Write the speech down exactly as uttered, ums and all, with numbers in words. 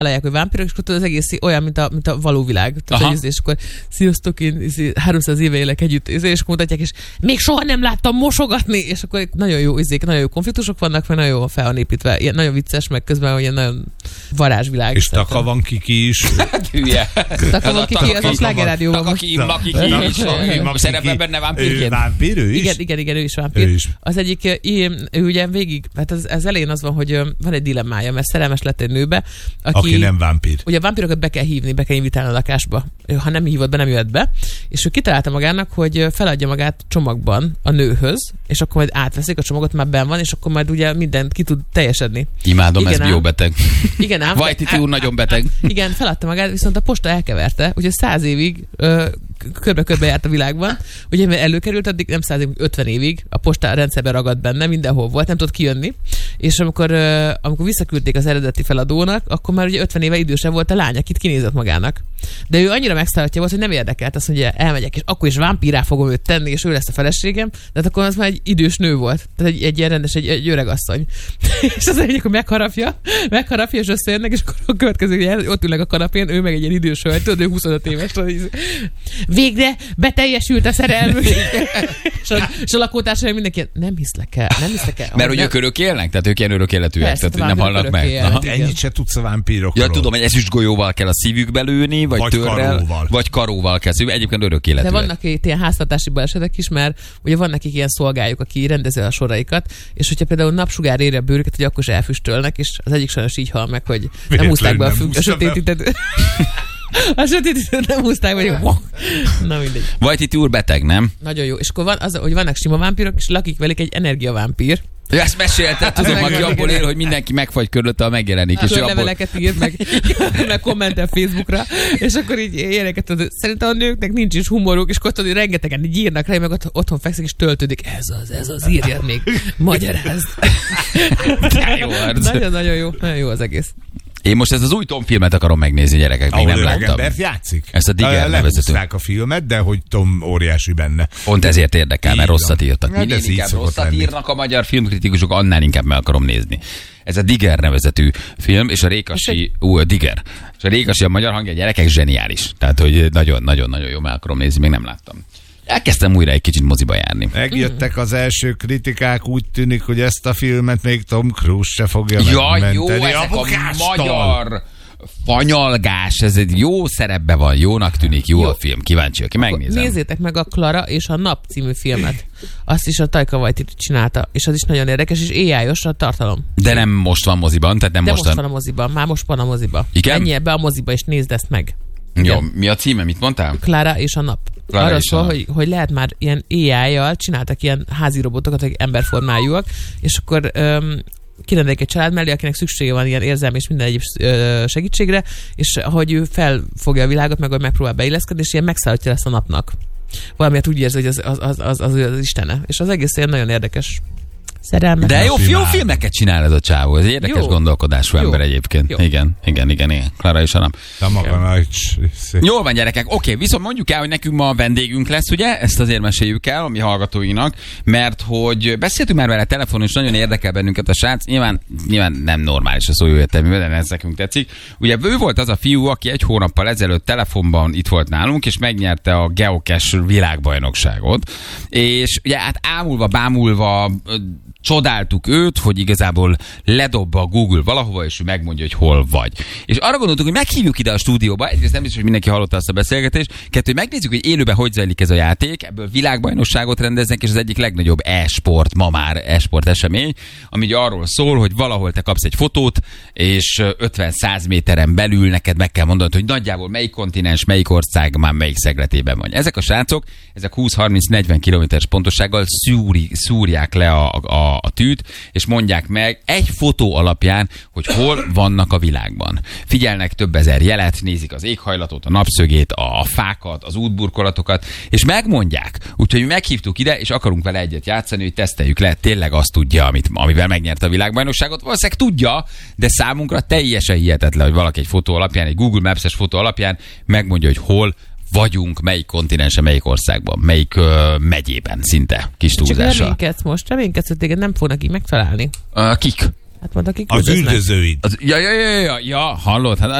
találják, hogy vámpírok, és akkor az egész olyan, mint a, mint a való világ. Tehát, és akkor sziasztok, én háromszáz éve élek együtt, és mutatják, és még soha nem láttam mosogatni, és akkor nagyon jó izék, nagyon jó konfliktusok vannak, meg nagyon jó fel van építve. Ilyen nagyon vicces, meg közben olyan nagyon varázsvilág. És Taka van Kiki is. Hülye. Taka van Kiki, az a Slágerrádióban. Taka Kiki is. Szerepel benne vámpírként? Vámpír, ő is? Igen, igen, igen, ő is vámpír. Ő is. Az egyik, ő ugye végig, hát az, az elején az van, hogy van egy dilemmája, mert szerelmes lett egy nőbe, aki, aki nem vámpír. Ugye a vámpírokat be kell hívni, be kell invitálni a lakásba. Ha nem hívott be, nem jöhet be. És ő kitalálta magának, hogy feladja magát csomagban a nőhöz, és akkor majd átveszik a csomagot, már benn van, és akkor majd ugye mindent ki tud teljesedni. Imádom, igen, ez biobeteg. Igen ám. Vajtiti úr nagyon beteg. Igen, feladta magát, viszont a posta elkeverte, ugye száz évig ö, körbe-körbe járt a világban. Ugye mert előkerült, addig nem száz évig, ötven évig a posta rendszerben ragadt benne, mindenhol volt, nem tudott kijönni. És amikor, ö, amikor visszaküldték az eredeti feladónak, akkor már ugye ötven éve idősebb volt a lány, akit kinézett magának. De ő annyira megszálltja volt, hogy nem érdekelt, azt mondja, elmegyek, és akkor is vámpírá fogom őt tenni, és ő lesz a feleségem, de hát akkor az már egy idős nő volt. Tehát egy, egy ilyen rendes, egy, egy öreg asszony. És az egyik, hogy megharapja, megharapja, és összejönnek, és akkor a következő, ott ülnek a kanapén, ő meg egy ilyen idős hölgy, tudod, ő huszonöt éves. Végre beteljesült a szerelmük. és, a, és a lakótársaim mindenki, nem hiszlek el, nem hiszlek el. Mert hogy ők örök élnek? Tehát ők ilyen örök életűek, tehát nem halnak meg. Ennyit se tudsz a vámpírokról. Ja, tudom, hogy ezüstgolyóval kell a szívükbe lőni, vagy, vagy törrel, karóval. vagy karóval kell szívni. Egyébként örök életűek. De vannak itt ilyen háztartási balesetek is, mert ugye van nekik ilyen szolgájuk, aki rendezi a soraikat, és hogyha például napsugár éri a bőrüket, hogy akkor is elfüstölnek, és az egyik sajnos így hal meg, hogy nem húzták be a, függ, a sötétített... A sötétítőt nem húzták, vagy na mindegy. Vajtiti úr beteg, nem? Nagyon jó. És akkor van az, hogy vannak sima vámpírok, és lakik velük egy energiavámpír. Ő ezt mesélte, tudom, aki abból él, hogy mindenki megfagy körülötte, ha megjelenik. És ő leveleket abból... írt, meg, meg kommentel Facebookra, és akkor így ilyeneket, szerintem a nőknek nincs is humoruk, és akkor tudod, rengetegen így írnak rá, meg otthon fekszik, és töltődik. Ez az, ez az, írjad még, magyarázd. Nagyon-nagyon jó, nagyon jó az egész. Én most ezt az új Tom filmet akarom megnézni, gyerekek, még nem láttam. Embert játszik? Ezt a Digger nevezető. Lehúzták a filmet, de hogy Tom óriási benne. Pont ezért érdekel, mert rosszat írtak. Hát minél inkább rosszat lenni. írnak a magyar filmkritikusok, annál inkább meg akarom nézni. Ez a Digger nevezetű film, és a Rékasi, ú, a Digger. És a Rékasi a magyar hangja, gyerekek, zseniális. Tehát, hogy nagyon-nagyon-nagyon jó, meg akarom nézni, még nem láttam. Elkezdtem újra egy kicsit moziba járni. Megjöttek az első kritikák, úgy tűnik, hogy ezt a filmet még Tom Cruise se fogja ja, megmenteni. Jó, ezek a magyar fanyalgás, ez egy jó szerepben van, jónak tűnik, jó, jó. A film, kíváncsi, aki megnézem. Nézzétek meg a Klara és a Nap című filmet. Azt is a Taika Waititi csinálta, és az is nagyon érdekes, és á i-os a tartalom. De nem most van moziban, tehát nem De most most van a moziban, már most van a moziban. Igen? Menjél be a moziba, és nézd ezt meg. Jó, igen. Mi a címe, mit mondtál? Klára és a Nap. Klára arra szól, hogy, hogy lehet már ilyen á i-jal, csináltak ilyen házi robotokat, akik emberformájúak, és akkor öm, kirendelik egy család mellé, akinek szüksége van ilyen érzelmi és minden egyéb segítségre, és hogy ő felfogja a világot, meg hogy megpróbál beilleszkedni, és ilyen megszállítja lesz a napnak. Valamiért úgy érzi, hogy az az, az, az, az, az istene. És az egész ilyen nagyon érdekes. Szerelmes. De jó, jó filmeket csinál ez a csávó. Ez egy érdekes jó. gondolkodású jó. ember egyébként. Jó. Igen, igen, igen, igen. Klára és a Nap. Jól van, gyerekek. Oké, viszont mondjuk el, hogy nekünk ma a vendégünk lesz, ugye? Ezt azért meséljük el a mi hallgatóinak, mert hogy beszéltünk már vele telefonon, és nagyon érdekel bennünket a srác. Nyilván, nyilván nem normális a szó jó értelművel, de ez nekünk tetszik. Ugye ő volt az a fiú, aki egy hónappal ezelőtt telefonban itt volt nálunk, és megnyerte a Geocache világbajnokságot. És ugye hát ámulva, bámulva csodáltuk őt, hogy igazából ledobba a Google valahova, és ő megmondja, hogy hol vagy. És arra gondoltuk, hogy meghívjuk ide a stúdióba, egyrészt nem biztos, hogy mindenki hallotta azt a beszélgetést, kettő, hogy megnézzük, hogy élőben hogy zajlik ez a játék, ebből világbajnokságot rendeznek, és az egyik legnagyobb e-sport, ma már e-sport esemény, ami ugye arról szól, hogy valahol te kapsz egy fotót, és ötven-száz méteren belül neked meg kell mondanod, hogy nagyjából melyik kontinens, melyik ország, már melyik szegletében vagy. Ezek a srácok, ezek húsz-harminc-negyven kilométeres pontossággal szúri, szúrják le a, a a tűt, és mondják meg egy fotó alapján, hogy hol vannak a világban. Figyelnek több ezer jelet, nézik az éghajlatot, a napszögét, a fákat, az útburkolatokat, és megmondják. Úgyhogy mi meghívtuk ide, és akarunk vele egyet játszani, hogy teszteljük le, tényleg azt tudja, amit, amivel megnyerte a világbajnokságot. Valószínűleg tudja, de számunkra teljesen hihetetlen, hogy valaki egy fotó alapján, egy Google Maps-es fotó alapján megmondja, hogy hol vagyunk, melyik kontinensen, melyik országban, melyik uh, megyében szinte, kis túlzással. Csak reménykedsz most, reménykedsz, hogy téged nem fognak így megtalálni. Uh, kik? Hát mondta, ki az üldözőid. Az, ja, ja, ja, ja, ja, hallod? Hát